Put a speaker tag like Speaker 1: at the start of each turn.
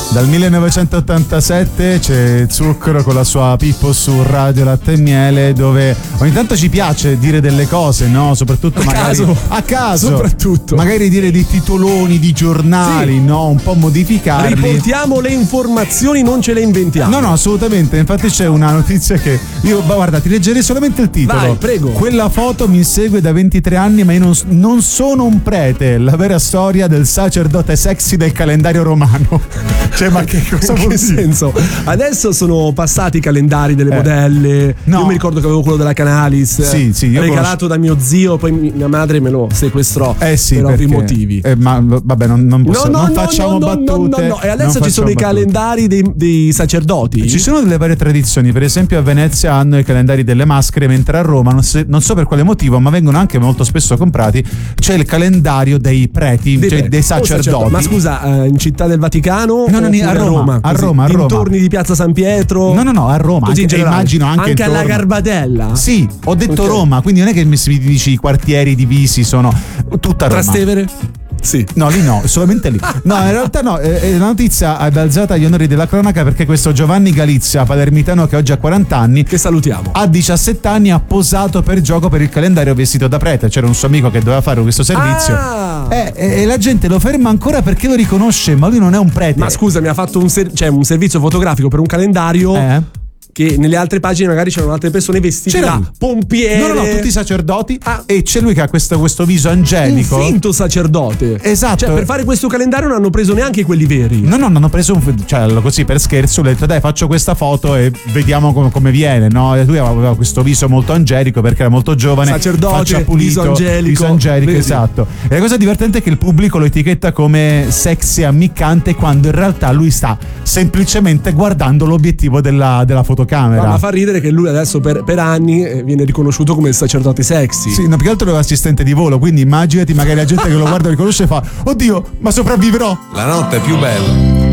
Speaker 1: Dal 1987 c'è Zucchero con la sua Pippo su Radio Latte e Miele, dove ogni tanto ci piace dire delle cose, no? Soprattutto a caso.
Speaker 2: Soprattutto.
Speaker 1: Magari dire dei titoloni di giornali, sì, no? Un po' modificarli.
Speaker 2: Riportiamo le informazioni, non ce le inventiamo.
Speaker 1: No, assolutamente. Infatti c'è una notizia che io, guarda, ti leggerei solamente il titolo.
Speaker 2: Vai, prego.
Speaker 1: Quella foto mi segue da 23 anni, ma io non sono un prete. La vera storia del sacerdote sexy del calendario romano. Cioè, ma che cosa vuol dire?
Speaker 2: Senso? Adesso sono passati i calendari delle modelle. No. Io mi ricordo che avevo quello della Canalis.
Speaker 1: Sì, io
Speaker 2: regalato da mio zio, poi mia madre me lo sequestrò.
Speaker 1: Sì,
Speaker 2: per ovvi motivi.
Speaker 1: Ma vabbè, non posso. Non facciamo battute.
Speaker 2: No. E adesso ci sono i calendari dei sacerdoti.
Speaker 1: Ci sono delle varie tradizioni. Per esempio, a Venezia hanno i calendari delle maschere, mentre a Roma, non so per quale motivo, ma vengono anche molto spesso comprati. C'è il calendario dei preti, dei sacerdoti.
Speaker 2: Ma scusa, in Città del Vaticano?
Speaker 1: No, a Roma.
Speaker 2: Dintorni di Piazza San Pietro?
Speaker 1: No, a Roma.
Speaker 2: Così
Speaker 1: immagino anche
Speaker 2: alla Garbatella?
Speaker 1: Sì, ho detto okay. Roma, quindi non è che mi dici i quartieri divisi, sono tutta Roma.
Speaker 2: Trastevere? Sì.
Speaker 1: No, lì no, solamente lì. No, in realtà no, la notizia è balzata agli onori della cronaca perché questo Giovanni Galizia, palermitano che oggi ha 40 anni,
Speaker 2: che salutiamo,
Speaker 1: a 17 anni ha posato per gioco per il calendario vestito da prete. C'era un suo amico che doveva fare questo servizio e la gente lo ferma ancora perché lo riconosce, ma lui non è un prete.
Speaker 2: Ma scusa, mi ha fatto un servizio fotografico per un calendario che nelle altre pagine magari c'erano altre persone vestite da pompiere.
Speaker 1: No, tutti i sacerdoti. E c'è lui che ha questo viso angelico.
Speaker 2: Un finto sacerdote.
Speaker 1: Esatto.
Speaker 2: Cioè, per fare questo calendario non hanno preso neanche quelli veri.
Speaker 1: No, hanno preso così per scherzo. Ho detto dai, faccio questa foto e vediamo come viene, no? E lui aveva questo viso molto angelico perché era molto giovane.
Speaker 2: Sacerdote,
Speaker 1: pulito, viso angelico, esatto. E la cosa divertente è che il pubblico lo etichetta come sexy ammiccante quando in realtà lui sta semplicemente guardando l'obiettivo della fotocamera.
Speaker 2: Ma fa ridere che lui adesso per anni viene riconosciuto come il sacerdote sexy.
Speaker 1: Sì, più che altro è assistente di volo, quindi immaginati magari la gente che lo guarda e riconosce e fa: oddio, ma sopravvivrò.
Speaker 3: La notte è più bella